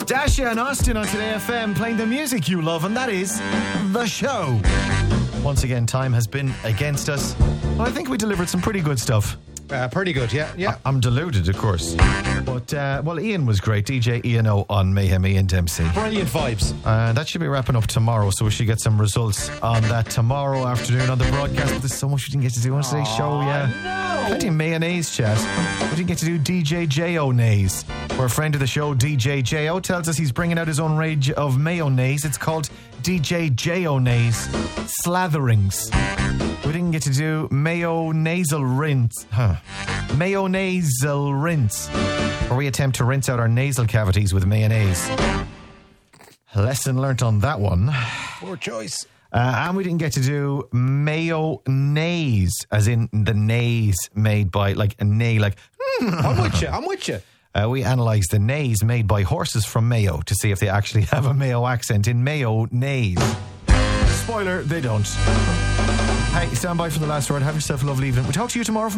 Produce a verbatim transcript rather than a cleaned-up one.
Dasha and Austin on Today F M playing the music you love, and that is The Show. Once again, time has been against us. Well, I think we delivered some pretty good stuff. Uh, pretty good, yeah, yeah. I- I'm deluded, of course. But, uh, well, Ian was great. D J Ian O on Mayhem, Ian Dempsey. Brilliant vibes. Uh, that should be wrapping up tomorrow, so we should get some results on that tomorrow afternoon on the broadcast. But there's so much we didn't get to do on today's show, yeah. No. Plenty of mayonnaise chat. We didn't get to do D J J O nays. Where a friend of the show, D J J O, tells us he's bringing out his own range of mayonnaise. It's called D J J O nays Slatherings. We didn't get to do mayo nasal rinse. Huh. Mayo nasal rinse. Where we attempt to rinse out our nasal cavities with mayonnaise. Lesson learnt on that one. Poor choice. Uh, and we didn't get to do mayonnaise, as in the nays made by, like, a neigh, like... I'm with you, I'm with you. Uh, we analysed the neighs made by horses from Mayo to see if they actually have a Mayo accent in mayonnaise. Spoiler, they don't. Hey, stand by for the last word. Have yourself a lovely evening. We'll talk to you tomorrow.